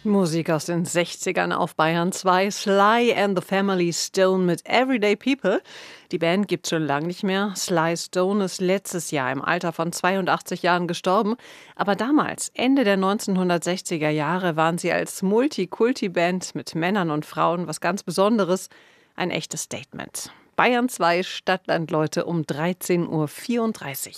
Musik aus den 60ern auf Bayern 2. Sly and the Family Stone mit Everyday People. Die Band gibt's schon lange nicht mehr. Sly Stone ist letztes Jahr im Alter von 82 Jahren gestorben. Aber damals, Ende der 1960er Jahre, waren sie als Multikulti-Band mit Männern und Frauen was ganz Besonderes. Ein echtes Statement. Bayern 2, Stadtlandleute um 13.34 Uhr.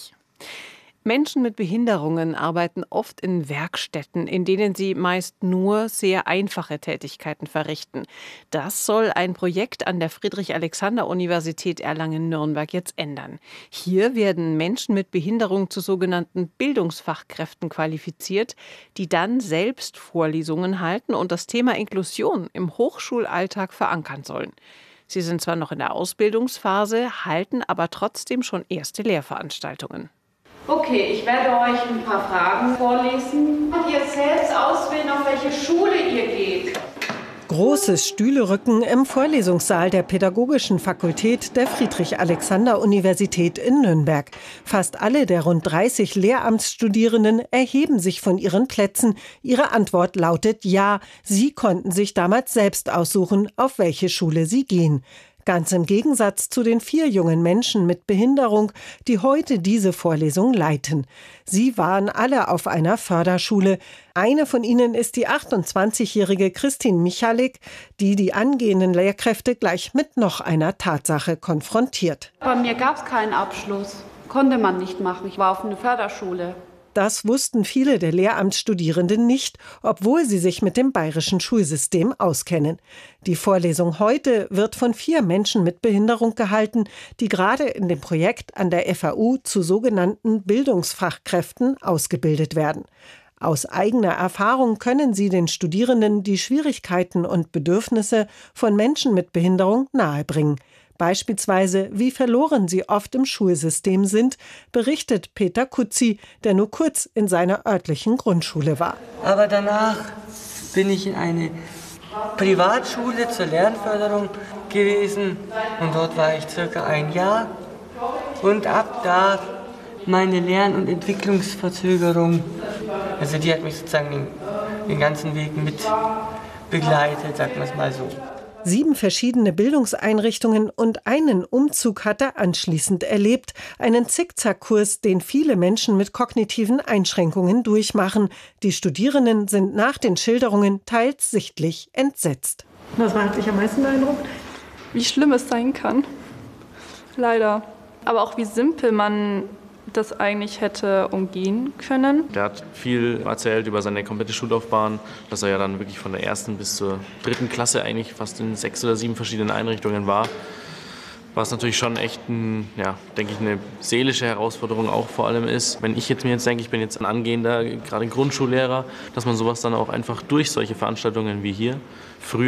Menschen mit Behinderungen arbeiten oft in Werkstätten, in denen sie meist nur sehr einfache Tätigkeiten verrichten. Das soll ein Projekt an der Friedrich-Alexander-Universität Erlangen-Nürnberg jetzt ändern. Hier werden Menschen mit Behinderung zu sogenannten Bildungsfachkräften qualifiziert, die dann selbst Vorlesungen halten und das Thema Inklusion im Hochschulalltag verankern sollen. Sie sind zwar noch in der Ausbildungsphase, halten aber trotzdem schon erste Lehrveranstaltungen. Okay, ich werde euch ein paar Fragen vorlesen. Und ihr selbst auswählen, auf welche Schule ihr geht. Großes Stühlerücken im Vorlesungssaal der Pädagogischen Fakultät der Friedrich-Alexander-Universität in Nürnberg. Fast alle der rund 30 Lehramtsstudierenden erheben sich von ihren Plätzen. Ihre Antwort lautet ja, sie konnten sich damals selbst aussuchen, auf welche Schule sie gehen. Ganz im Gegensatz zu den 4 jungen Menschen mit Behinderung, die heute diese Vorlesung leiten. Sie waren alle auf einer Förderschule. Eine von ihnen ist die 28-jährige Christine Michalik, die die angehenden Lehrkräfte gleich mit noch einer Tatsache konfrontiert. Bei mir gab es keinen Abschluss. Konnte man nicht machen. Ich war auf einer Förderschule. Das wussten viele der Lehramtsstudierenden nicht, obwohl sie sich mit dem bayerischen Schulsystem auskennen. Die Vorlesung heute wird von 4 Menschen mit Behinderung gehalten, die gerade in dem Projekt an der FAU zu sogenannten Bildungsfachkräften ausgebildet werden. Aus eigener Erfahrung können sie den Studierenden die Schwierigkeiten und Bedürfnisse von Menschen mit Behinderung nahebringen. Beispielsweise, wie verloren sie oft im Schulsystem sind, berichtet Peter Kutzi, der nur kurz in seiner örtlichen Grundschule war. Aber danach bin ich in eine Privatschule zur Lernförderung gewesen und dort war ich circa ein Jahr. Und ab da meine Lern- und Entwicklungsverzögerung, also die hat mich sozusagen den ganzen Weg mit begleitet, sagen wir es mal so. 7 verschiedene Bildungseinrichtungen und einen Umzug hat er anschließend erlebt. Einen Zickzackkurs, den viele Menschen mit kognitiven Einschränkungen durchmachen. Die Studierenden sind nach den Schilderungen teils sichtlich entsetzt. Was hat dich am meisten beeindruckt? Wie schlimm es sein kann. Leider. Aber auch wie simpel man das eigentlich hätte umgehen können. Der hat viel erzählt über seine komplette Schullaufbahn, dass er ja dann wirklich von der 1. bis zur 3. Klasse eigentlich fast in 6 oder 7 verschiedenen Einrichtungen war. Was natürlich schon echt denke ich, eine seelische Herausforderung auch vor allem ist. Wenn ich mir jetzt denke, ich bin jetzt ein angehender, gerade Grundschullehrer, dass man sowas dann auch einfach durch solche Veranstaltungen wie hier früher